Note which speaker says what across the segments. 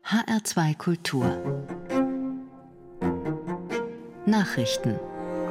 Speaker 1: HR2 Kultur Nachrichten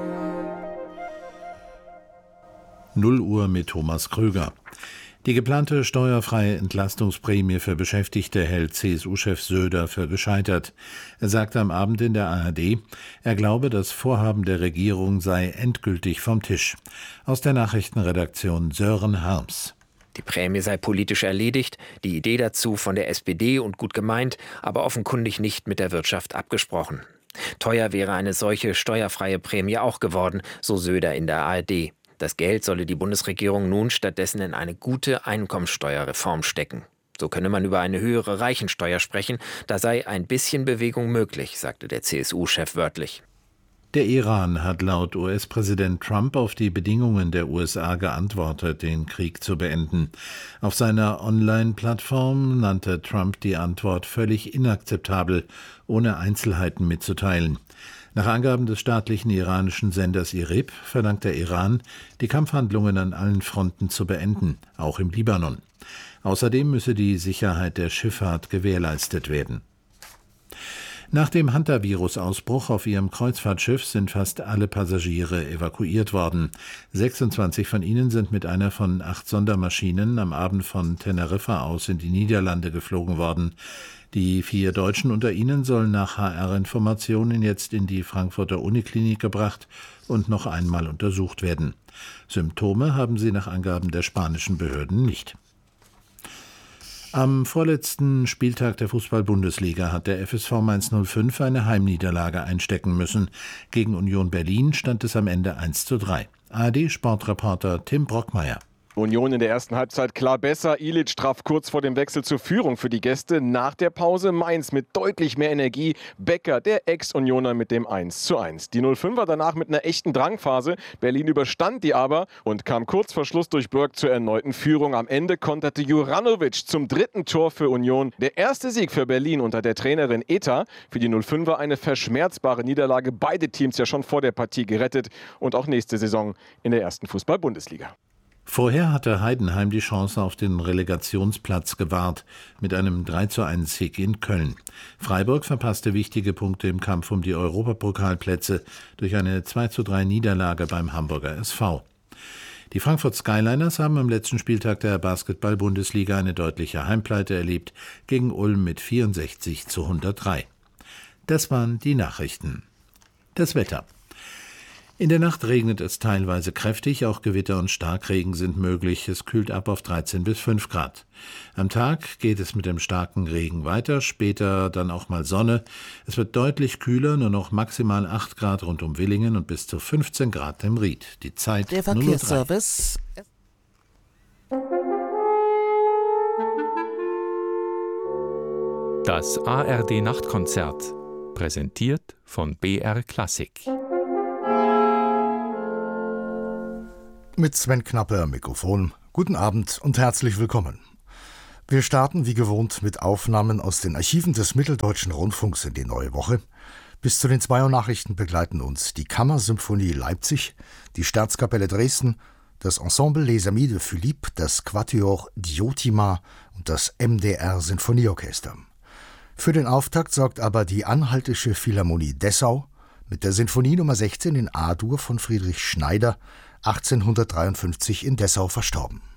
Speaker 2: 0 Uhr mit Thomas Kröger. Die geplante steuerfreie Entlastungsprämie für Beschäftigte hält CSU-Chef Söder für gescheitert. Er sagte am Abend in der ARD, er glaube, das Vorhaben der Regierung sei endgültig vom Tisch. Aus der Nachrichtenredaktion Sören Harms.
Speaker 3: Die Prämie sei politisch erledigt, die Idee dazu von der SPD und gut gemeint, aber offenkundig nicht mit der Wirtschaft abgesprochen. Teuer wäre eine solche steuerfreie Prämie auch geworden, so Söder in der ARD. Das Geld solle die Bundesregierung nun stattdessen in eine gute Einkommensteuerreform stecken. So könne man über eine höhere Reichensteuer sprechen, da sei ein bisschen Bewegung möglich, sagte der CSU-Chef wörtlich.
Speaker 2: Der Iran hat laut US-Präsident Trump auf die Bedingungen der USA geantwortet, den Krieg zu beenden. Auf seiner Online-Plattform nannte Trump die Antwort völlig inakzeptabel, ohne Einzelheiten mitzuteilen. Nach Angaben des staatlichen iranischen Senders IRIB verlangt der Iran, die Kampfhandlungen an allen Fronten zu beenden, auch im Libanon. Außerdem müsse die Sicherheit der Schifffahrt gewährleistet werden. Nach dem Hantavirus-Ausbruch auf ihrem Kreuzfahrtschiff sind fast alle Passagiere evakuiert worden. 26 von ihnen sind mit einer von 8 Sondermaschinen am Abend von Teneriffa aus in die Niederlande geflogen worden. Die 4 Deutschen unter ihnen sollen nach HR-Informationen jetzt in die Frankfurter Uniklinik gebracht und noch einmal untersucht werden. Symptome haben sie nach Angaben der spanischen Behörden nicht. Am vorletzten Spieltag der Fußball-Bundesliga hat der FSV Mainz 05 eine Heimniederlage einstecken müssen. Gegen Union Berlin stand es am Ende 1:3. ARD-Sportreporter Tim Brockmeier.
Speaker 4: Union in der ersten Halbzeit klar besser. Ilic traf kurz vor dem Wechsel zur Führung für die Gäste. Nach der Pause Mainz mit deutlich mehr Energie. Becker, der Ex-Unioner, mit dem 1:1. Die 05er danach mit einer echten Drangphase. Berlin überstand die aber und kam kurz vor Schluss durch Burg zur erneuten Führung. Am Ende konterte Juranovic zum 3. Tor für Union. Der erste Sieg für Berlin unter der Trainerin Eta. Für die 05er eine verschmerzbare Niederlage. Beide Teams ja schon vor der Partie gerettet. Und auch nächste Saison in der ersten Fußball-Bundesliga.
Speaker 2: Vorher hatte Heidenheim die Chance auf den Relegationsplatz gewahrt mit einem 3:1-Sieg in Köln. Freiburg verpasste wichtige Punkte im Kampf um die Europapokalplätze durch eine 2:3-Niederlage beim Hamburger SV. Die Frankfurt Skyliners haben am letzten Spieltag der Basketball-Bundesliga eine deutliche Heimpleite erlebt gegen Ulm mit 64:103. Das waren die Nachrichten. Das Wetter. In der Nacht regnet es teilweise kräftig, auch Gewitter und Starkregen sind möglich. Es kühlt ab auf 13 bis 5 Grad. Am Tag geht es mit dem starken Regen weiter, später dann auch mal Sonne. Es wird deutlich kühler, nur noch maximal 8 Grad rund um Villingen und bis zu 15 Grad im Ried. Die Zeit
Speaker 5: der Verkehrsservice.
Speaker 6: Das ARD-Nachtkonzert, präsentiert von BR Klassik.
Speaker 7: Mit Sven Knappe am Mikrofon. Guten Abend und herzlich willkommen. Wir starten wie gewohnt mit Aufnahmen aus den Archiven des Mitteldeutschen Rundfunks in die neue Woche. Bis zu den 2 Uhr Nachrichten begleiten uns die Kammersymphonie Leipzig, die Staatskapelle Dresden, das Ensemble Les Amis de Philippe, das Quatuor Diotima und das MDR Sinfonieorchester. Für den Auftakt sorgt aber die Anhaltische Philharmonie Dessau mit der Sinfonie Nummer 16 in A-Dur von Friedrich Schneider, 1853 in Dessau verstorben.